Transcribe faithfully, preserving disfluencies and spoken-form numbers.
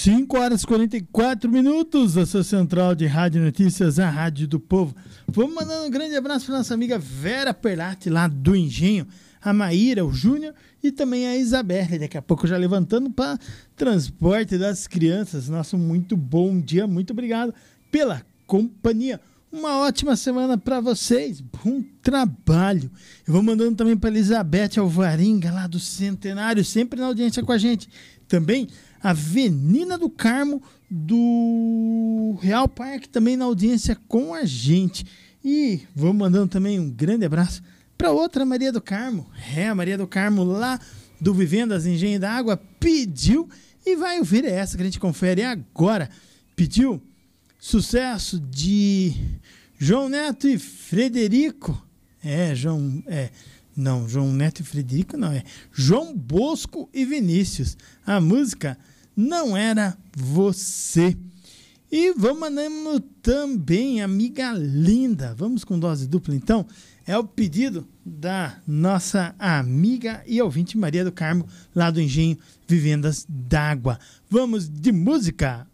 cinco horas e quarenta e quatro minutos, a sua central de rádio notícias, a Rádio do Povo. Vamos mandando um grande abraço para nossa amiga Vera Perlatti, lá do Engenho, a Maíra, o Júnior e também a Isabelle, daqui a pouco já levantando para transporte das crianças. Nosso muito bom dia, muito obrigado pela companhia. Uma ótima semana para vocês, bom trabalho. Eu vou mandando também para Elizabeth Alvarenga, lá do Centenário, sempre na audiência com a gente. Também a Avenida do Carmo, do Real Parque, também na audiência com a gente. E vou mandando também um grande abraço para outra Maria do Carmo. É, a Maria do Carmo, lá do Vivendas Engenho da Água, pediu e vai ouvir essa que a gente confere agora. Pediu sucesso de João Neto e Frederico. É, João... É, não, João Neto e Frederico não, é João Bosco e Vinícius. A música Não Era Você. E vamos mandando também, amiga linda. Vamos com dose dupla, então. É o pedido da nossa amiga e ouvinte Maria do Carmo, lá do Engenho Vivendas d'Água. Vamos de música.